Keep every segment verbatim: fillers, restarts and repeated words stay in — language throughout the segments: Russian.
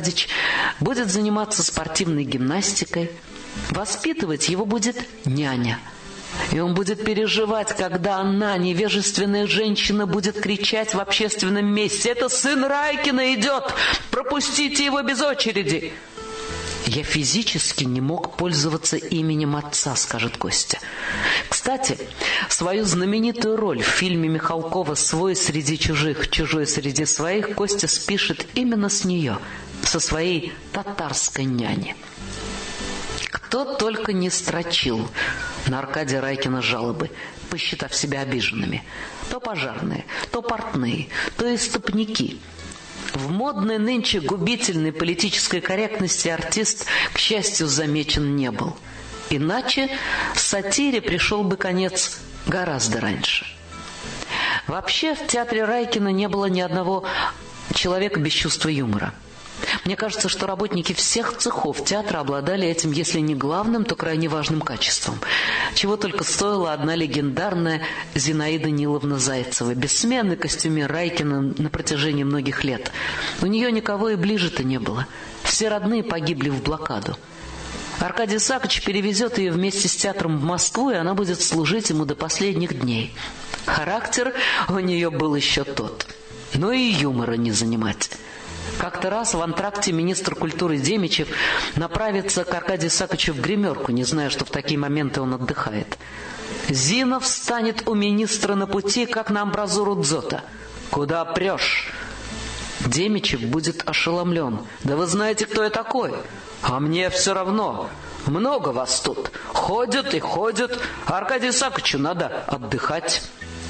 Аркадьич будет заниматься спортивной гимнастикой. Воспитывать его будет няня. И он будет переживать, когда она, невежественная женщина, будет кричать в общественном месте: «Это сын Райкина идет! Пропустите его без очереди!» «Я физически не мог пользоваться именем отца», — скажет Костя. Кстати, свою знаменитую роль в фильме Михалкова «Свой среди чужих, чужой среди своих» Костя спишет именно с нее, со своей татарской няни. Кто только не строчил на Аркадия Райкина жалобы, посчитав себя обиженными. То пожарные, то портные, то истопники. В модной нынче губительной политической корректности артист, к счастью, замечен не был. Иначе сатире пришел бы конец гораздо раньше. Вообще в театре Райкина не было ни одного человека без чувства юмора. Мне кажется, что работники всех цехов театра обладали этим, если не главным, то крайне важным качеством. Чего только стоила одна легендарная Зинаида Ниловна Зайцева, бессменный костюмер Райкина на протяжении многих лет. У нее никого и ближе-то не было. Все родные погибли в блокаду. Аркадий Сакач перевезет ее вместе с театром в Москву, и она будет служить ему до последних дней. Характер у нее был еще тот. Но и юмора не занимать. Как-то раз в антракте министр культуры Демичев направится к Аркадию Сакачу в гримерку, не зная, что в такие моменты он отдыхает. «Зина встанет у министра на пути, как на амбразуру дзота. Куда прешь?» Демичев будет ошеломлен. «Да вы знаете, кто я такой? А мне все равно. Много вас тут. Ходят и ходят. А Аркадию Сакачу надо отдыхать».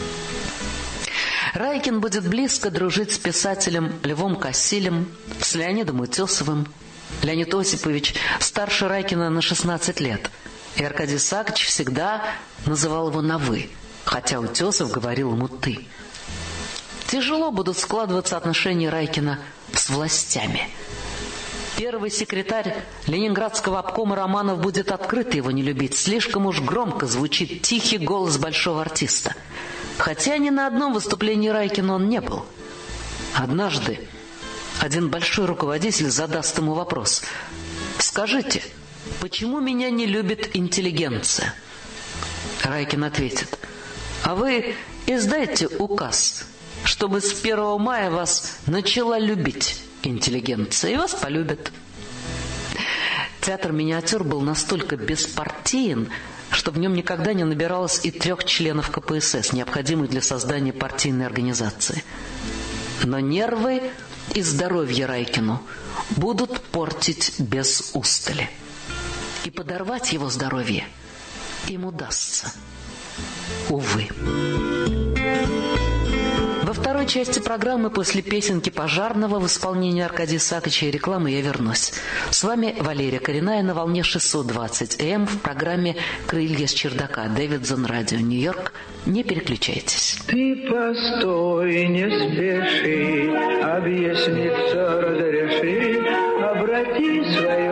Райкин будет близко дружить с писателем Львом Кассилем, с Леонидом Утесовым. Леонид Осипович старше Райкина на шестнадцать лет, и Аркадий Сакач всегда называл его на «вы», хотя Утесов говорил ему «ты». Тяжело будут складываться отношения Райкина с властями. Первый секретарь Ленинградского обкома Романов будет открыто его не любить. Слишком уж громко звучит тихий голос большого артиста. Хотя ни на одном выступлении Райкина он не был. Однажды один большой руководитель задаст ему вопрос: «Скажите, почему меня не любит интеллигенция?» Райкин ответит: «А вы издайте указ, чтобы с первого мая вас начала любить интеллигенция, и вас полюбят». Театр «Миниатюр» был настолько беспартиен, что в нем никогда не набиралось и трех членов ка пэ эс эс, необходимых для создания партийной организации. Но нервы и здоровье Райкину будут портить без устали. И подорвать его здоровье им удастся. Увы. Во второй части программы после песенки Пожарного в исполнении Аркадия Сакача и рекламы я вернусь. С вами Валерия Коренная на волне шестьсот двадцать эй эм в программе «Крылья с чердака». Дэвидсон, радио Нью-Йорк. Не переключайтесь. Ты постой, не спеши, объясниться разреши, обрати свое